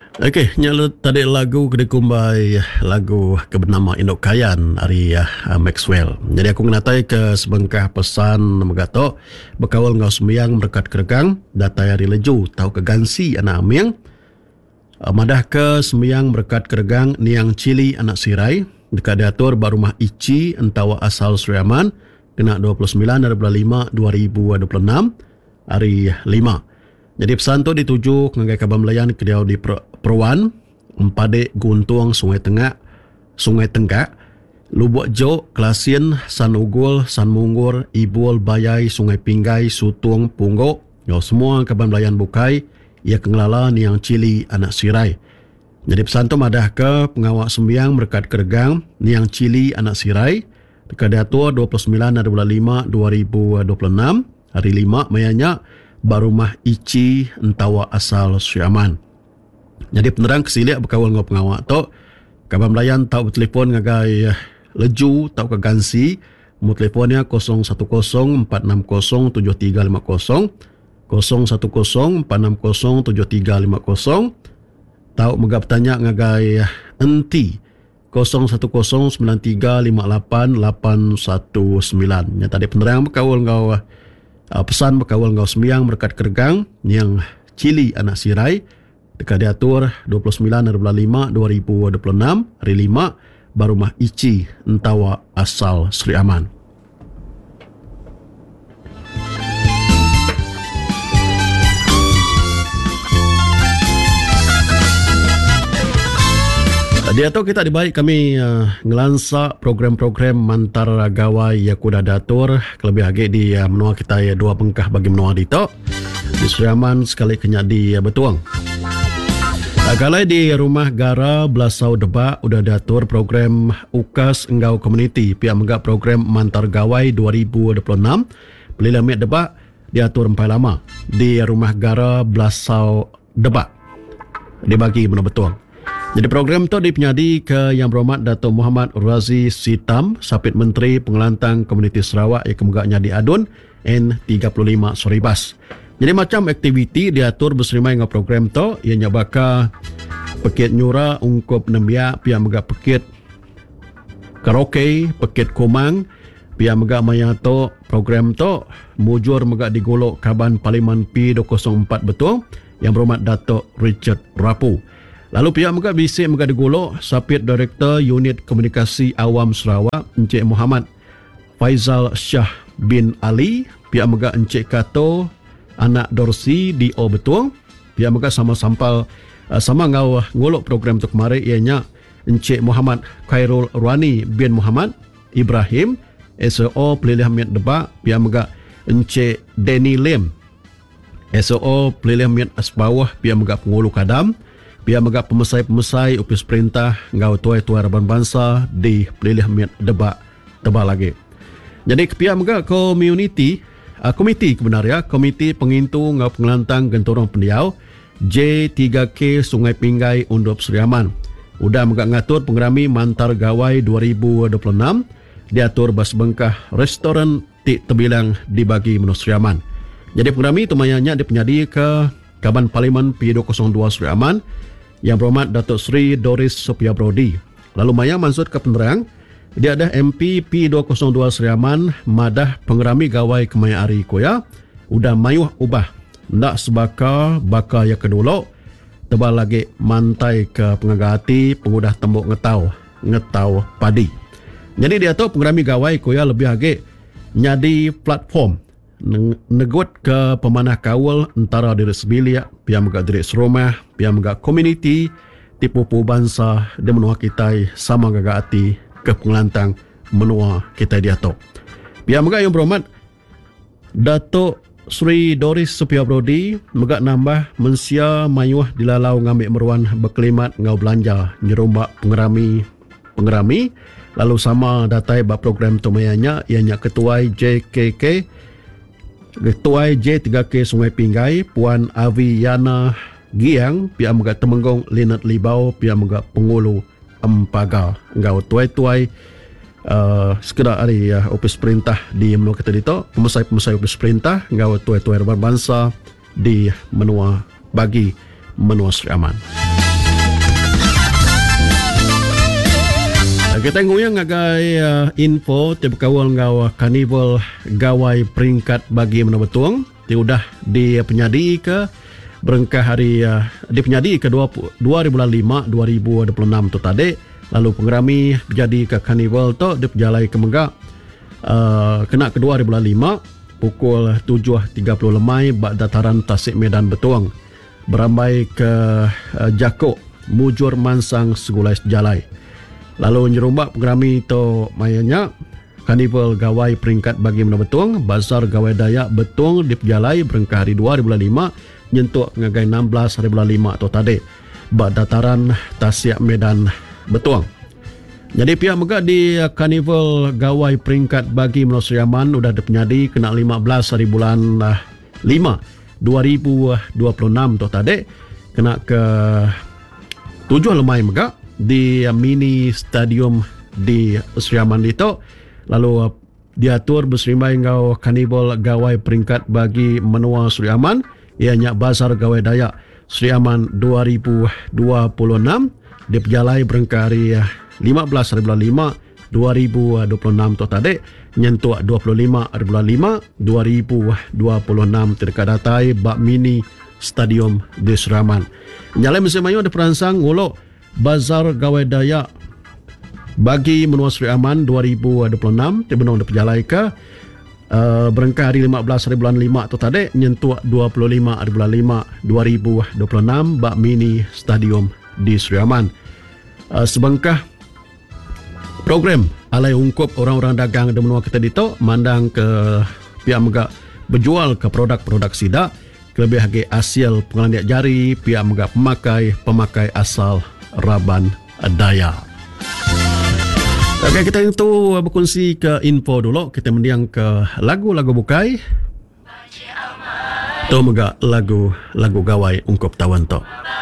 Okey, nyala tadi lagu kedekumbai lagu kebenama Indok Kayan dari Maxwell. Jadi aku ngenatai ke sebengkah pesan megato bekawal ngau sembiang berkat keregang datai hari leju tau ke gansi anak amiang. Madah ke sembiang berkat keregang niang cili anak sirai dekat diatur barumah Ici entawa asal Sriaman kena 29/5/2026 hari 5. Jadi pesan tu dituju ke Kaban Melayan ke dia di Perwan, Empadek Guntung, Sungai Tenggak, Lubuk Jok, Klasien, San Ugul, San Munggur, Ibul, Bayai, Sungai Pinggai, Sutung, Punggok, semua Kaban Melayan bukai, ia kengelala niang cili anak sirai. Jadi pesan tu madah ke pengawak sembiang berkat keregang niang cili anak sirai, dekat diatur 29/5/2026, hari 5 mayanya, barumah Ici entawa asal Sriaman. Jadi penerang kesiliak berkawal dengan pengawak tu Kaban Melayan tau bertelefon ngagai leju tau ke gansi mu telefonnya 0104607350 0104607350 tau megap tanya ngagai enti 0109358819. Tadi penerang berkawal ngau pesan berkawal ngau sembiang berkat keregang yang cili anak sirai dekat diatur 29/5/2026 hari 5 barumah Ici entawa asal Sri Aman. Dia tahu kita dibaik kami ngelansa program-program mantar gawai yang kuda datur kelebih lagi di menua kita dua bengkah bagi menua dito di Sriaman sekali kenyak di Betuang. Kalai di rumah Gara Belasau Debak udah datur program UKAS Enggau Komuniti pihak megak program mantar gawai 2026 Pelilamit Debak diatur empai lama di rumah Gara Belasau Debak dibagi menua Betuang. Jadi program itu dipenyadi ke Yang Berhormat Dato' Muhammad Razi Sitam, Sapit Menteri Pengelantang Komuniti Sarawak yang kemegaknya di Adun N35 Soribas. Jadi macam aktiviti diatur berserimai dengan program itu, ianya baka pekit nyura ungkup nembiak, pihak megak pekit karaoke, pekit kumang, pihak megak mayato program itu mujur megak digolok Kaban Parlimen P204 Betul, Yang Berhormat Dato' Richard Rapu. Lalu pihak megak bisik megak digolok Sapit Direktur Unit Komunikasi Awam Sarawak Encik Muhammad Faizal Shah bin Ali, pihak megak Encik Kato Anak Dorsi di O Betuang, pihak megak sama ngau ngolok program tu kemarin ianya Encik Muhammad Khairul Ruani bin Muhammad Ibrahim SO Pelilih Miat Debak, pihak megak Encik Denny Lim SO Pelilih Miat Asbawah, pihak megak Pengulu Kadam, pihak megak pemesai-pemesai Opis Perintah ngau tuai-tuai Raban Bangsa di Pelilih Miat Debak tebal lagi. Jadi pihak megak komiti kebenarnya komiti pengintu ngau pengelantang gentorong pendiau J3K Sungai Pinggai Undup Sriaman udah megak ngatur pengerami mantar gawai 2026 diatur bas bengkah restoran Tik Tebilang dibagi menua Sriaman. Jadi pengerami itu mayanya dipenyadi ke Kaban Parlimen P202 Sriaman Yang Berhormat Datuk Seri Doris Sophia Brody. Lalu maya maksud ke penerang dia ada MP P202 Sriaman madah pengerami gawai kemaya ari koya udah mayuh ubah ndak sebaka baka ya kedulok tebal lagi mantai ke pengagati pengudah tembok ngetau padi. Jadi dia tahu pengerami gawai koya lebih lagi nyadi platform negut ke pemanah kawal antara diri sebilik, pihak megak diri serumah, pihak megak komuniti, tipu bangsa dan menua kita sama gagak hati ke pengelantang menua kita dia tu. Pihak megak Yang Berhormat Datuk Seri Doris Sophia Brody megak nambah mensia mayuh dilalau ngambil meruan berkelimat ngau belanja nyerombak pengerami lalu sama datai bab program tu mayanya ianya ketuai JKK Ketua J3K Sungai Pinggai Puan Avi Yana Giang, pihak megak Temenggong Linet Libau, pihak megak Pengulu Empaga ngau tuai-tuai sekedar hari Opis Perintah di menua kita dito, pemesai-pemesai Opis Perintah ngau tuai-tuai Raban Bangsa di menua bagi menua Sri Aman. Kita nguyang ngagai info tiap kawal ngau karnival gawai peringkat bagi menabetuang ti udah di penyadi ke berengkah hari di penyadi ke 2005 2026 tu tadi. Lalu pengerami jadi ke karnival tu di pejalai ke Megak kena ke 2005 pukul 7.30 lemai bak dataran Tasik Medan Betuang berambai ke Jakok mujur mansang segulai sejalai. Lalu nyerumbak pengerami itu mayanya karnival gawai peringkat bagi Menua Betuang Bazar Gawai Dayak Betuang di Pejalai berengkah hari 2005 nyentuk ngagai 16 hari bulan 5 atau tadi bak dataran Tasik Medan Betuang. Jadi pihak megak di karnival gawai peringkat bagi Menua Seriaman udah dipenyadi kena 15 hari bulan 5 2026 tu tadi kena ke 7 lemai megak di mini stadium di Seriaman itu. Lalu diatur berserimbai ngau karnival gawai peringkat bagi menua Seriaman ianya Bazar Gawai Dayak Seriaman 2026 di Pejalai berengkah hari 15 hari bulan 5 2026 tu tadi nyentuh 25 hari bulan 5 2026 terdekat datai bak mini stadium di Seriaman. Nyalai musim ayu ada perangsang ngulok Bazar Gawai Dayak bagi menua Seriaman 2026 di benung di Pejalai ke berengkah hari 15 hari bulan 5 tu tadi nyentuh 25 hari bulan 5 2026 bak mini stadium di Seriaman. Sebengkah program alai ungkup orang-orang dagang di menua kita dito mandang ke pihak megak berjual ke produk-produk sidak kelebih lagi hasil pengelandiak jari pihak megak pemakai asal Raban Dayak. Okey, kita itu berkongsi ke info dulu. Kita mendiang ke lagu-lagu bukai. Tu megak lagu gawai ungkup tawan tu.